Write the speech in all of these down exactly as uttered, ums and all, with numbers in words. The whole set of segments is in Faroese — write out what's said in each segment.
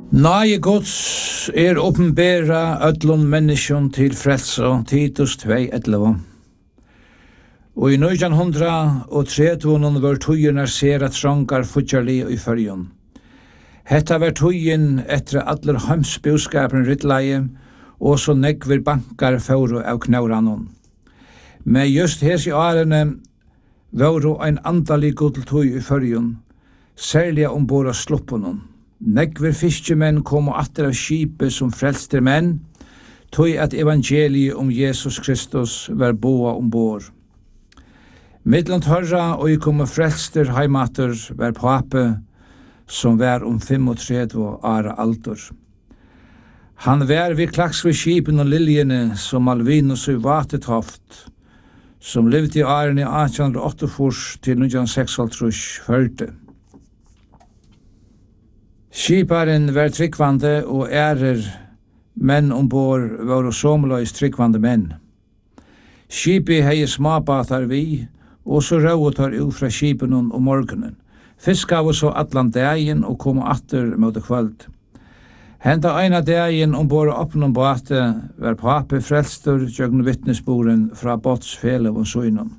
Nage Guds er åpenbæra öllum menneskjum til frelsa, Titus to elleve. Og i nítjan hundrað og trettio var tøyirnar sera trongar futjarli i fyrjun. Hetta var tøyin etter allir heimsbúskapen rittleie, og så negver bankar fóru av knauranum. Men just hesi árene voru ein andalig gudl tøy i fyrjun, særliga ombord av sluppunum. Negver fiskemenn kom atter av skipet som frelster menn, tøy at evangeliet om Jesus Kristus var boa ombord. Midland hørra og jeg kom frelster heimater var pape, som var om trettiofem åra alder. Han var vid klaks ved skipen og liljene som Malvinus og Vatetoft, som levde i årene atjan åttiofyrs til nítjan seksogtrýss førte. Skiparen var tryggvande og ærer menn ombord var somleis tryggvande menn. Skipet hei smabatar vi, og så råd tar ut fra skipen om morgenen. Fisk av så atlan dagen og kom atter mot kvöld. Henda eina dagen ombord oppnum bate var pape frelstur jøgn vittnesboren fra båtsfele og søynum.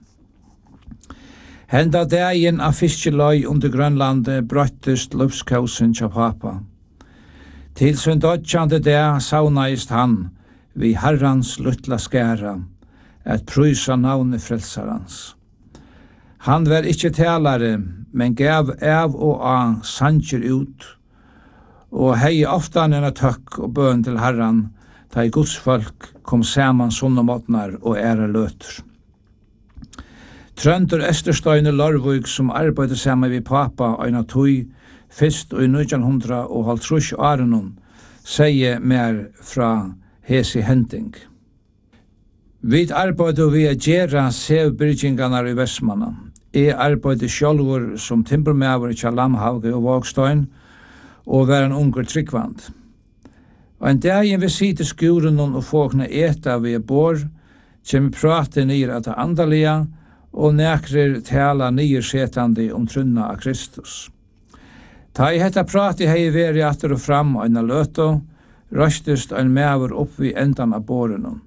Henda dagen av fiskeløy under Grønlandet brøttest løvskausen til papa. Til sin dødjande dag saunaist han vi herrans luttla skæra, at prysa navnet frelsarans. Han var ikkje talare, men gav av og av sanger ut, og hei ofta en tøkk og bøn til herran, da i Guds folk kom saman sånne måtnar og æra løter. Trøndur Estersteine Lorvig som arbeidde sammen ved papa eina tøy, fyrst og i nítjan hundrað og hálvtrýss árinum, sier mer fra hesi hending. Vi arbeidde vi a gjerra sevbyrgingarnar i Vestmanna. Jeg arbeidde sjálfur som timbermaver i Lamhauge og Vågstein, og var en unger tryggvand. Og en dagen vi sitte skuren og fåkna eta vi bor, kjem prate nir at andalia, og nekrir tala nyer setandi om trunna av Kristus. Ta i hetta prati hei veri atter og fram og eina løto, røstist ein mever opp vi endan av borenum.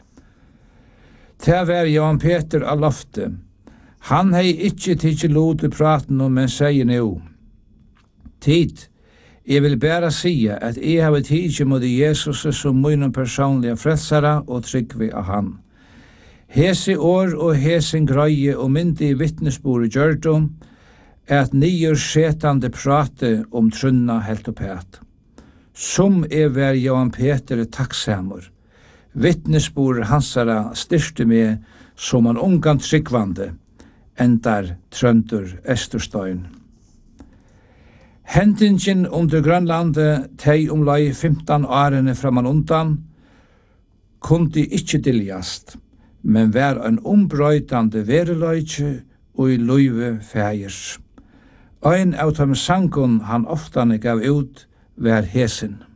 Ta var Johan Peter av lofte. Han hei ikkje tidsi lod i praten om, men sier nu. Tid, jeg vil bare sia at jeg har tidsi mot Jesus som munum personliga frelsara og tryggvi av han. Hesi år og hesin grøye og myndi i vittnesbore gjørdum, at nyer setande prate om trunna helt og pæt. Som er vær Johan Peter takksamur. Vittnesbore hansara styrste med som an ungan tryggvande, endar Trøndur Esterstein. Hendingen under Grønlandet tei omlai fimtan årene framan undan, kundi ikkje diljast, men vær en ombrøytande vereløyke og i løyve fægers. Ein av dem sangun han oftane gav ut vær hesen.